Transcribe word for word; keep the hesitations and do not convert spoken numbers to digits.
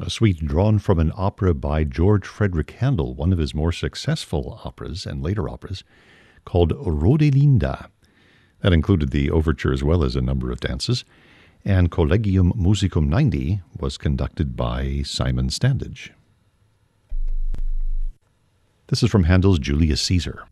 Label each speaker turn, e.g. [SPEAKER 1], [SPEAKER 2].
[SPEAKER 1] a suite drawn from an opera by George Frederick Handel, one of his more successful operas and later operas, called Rodelinda. That included the overture as well as a number of dances, and Collegium Musicum ninety was conducted by Simon Standage. This is from Handel's Julius Caesar.